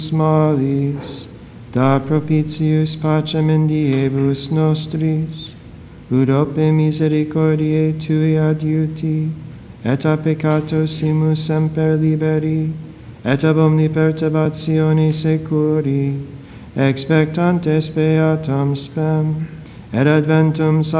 Malis, da propitius pacem in diebus nostris, ut ope misericordiae Tui adiuti, et a peccatosimus semper liberi, et ab omni perturbatione securi, expectantes beatam spem, et adventum